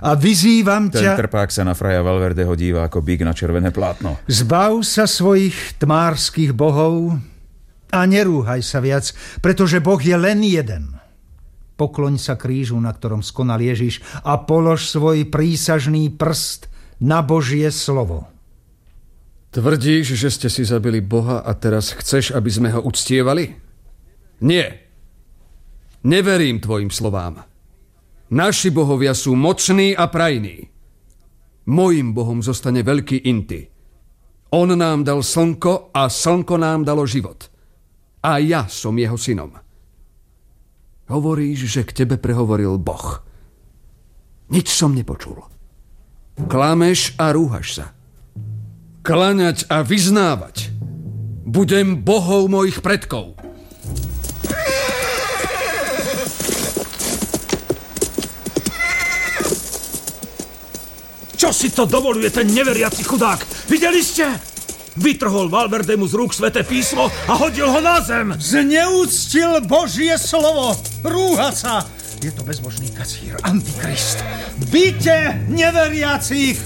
a vyzývam ťa... Ten trpák sa na fraja Valverdeho díva ako bík na červené plátno. Zbav sa svojich tmárskych bohov a nerúhaj sa viac, pretože Boh je len jeden. Pokloň sa krížu, na ktorom skonal Ježiš, a polož svoj prísažný prst na Božie slovo. Tvrdíš, že ste si zabili Boha a teraz chceš, aby sme ho uctievali? Nie. Neverím tvojim slovám. Naši bohovia sú mocní a prajní. Mojím bohom zostane veľký Inti. On nám dal slnko a slnko nám dalo život. A ja som jeho synom. Hovoríš, že k tebe prehovoril Boh. Nič som nepočul. Klameš a rúhaš sa. Klaňať a vyznávať. Budem bohov mojich predkov. Čo si to dovoluje ten neveriaci chudák? Videli ste? Vytrhol Valverdemu z rúk sväté písmo a hodil ho na zem. Zneúctil Božie slovo. Rúha sa. Je to bezbožný kacír, Antikrist. Bite neveriacich!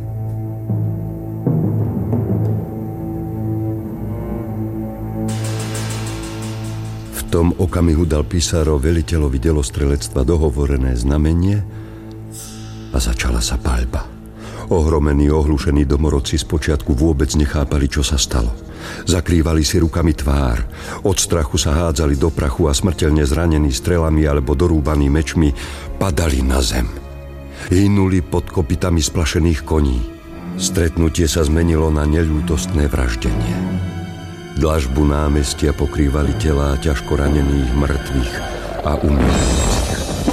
V tom okamihu dal Písaro veliteľovi delostrelectva dohovorené znamenie a začala sa paľba. Ohromení, ohlušení domorodci spočiatku vôbec nechápali, čo sa stalo. Zakrývali si rukami tvár. Od strachu sa hádzali do prachu a smrteľne zranení strelami alebo dorúbaní mečmi padali na zem. Hynuli pod kopytami splašených koní. Stretnutie sa zmenilo na neľútostné vraždenie. Dlažbu námestia pokrývali telá ťažko ranených, mŕtvych a umierajúcich.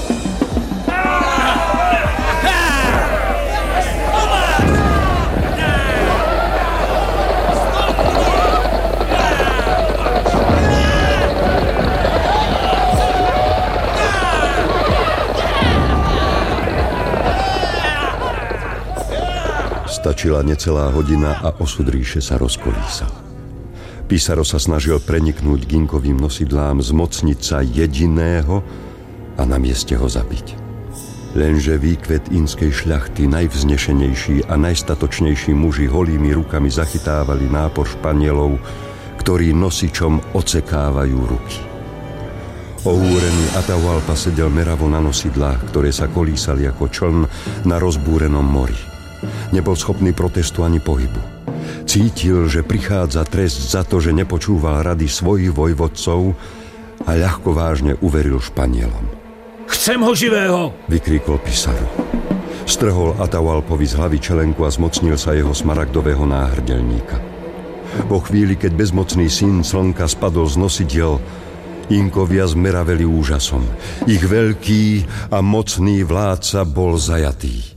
Stačila necelá hodina a osud ríše sa rozkolísal. Písaro sa snažil preniknúť k Inkovým nosidlám, zmocniť sa jediného a na mieste ho zabiť. Lenže výkvet inskej šľachty, najvznešenejší a najstatočnejší muži holými rukami zachytávali nápor Španielov, ktorí nosičom odsekávajú ruky. Ohúrený Atahualpa sedel meravo na nosidlách, ktoré sa kolísali ako čln na rozbúrenom mori. Nebol schopný protestu ani pohybu. Cítil, že prichádza trest za to, že nepočúval rady svojich vojvodcov a ľahko vážne uveril Španielom. Chcem ho živého! Vykríkol Písaro. Strhol Atahualpovi z hlavy čelenku a zmocnil sa jeho smaragdového náhrdelníka. Po chvíli, keď bezmocný syn slnka spadol z nosidiel, Inkovia zmeraveli úžasom. Ich veľký a mocný vládca bol zajatý.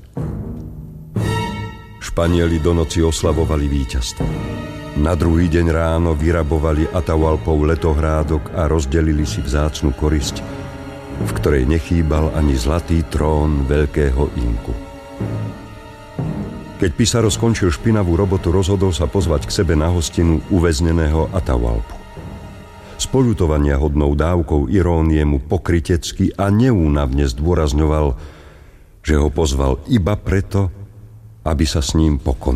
Španieli do noci oslavovali víťazstvo. Na druhý deň ráno vyrabovali Atahualpov letohrádok a rozdelili si vzácnu korisť, v ktorej nechýbal ani zlatý trón veľkého Inku. Keď Písaro skončil špinavú robotu, rozhodol sa pozvať k sebe na hostinu uväzneného Atahualpu. S poľutovania hodnou dávkou irónie mu pokrytecky a neúnavne zdôrazňoval, že ho pozval iba preto, aby sa s ním pokonal.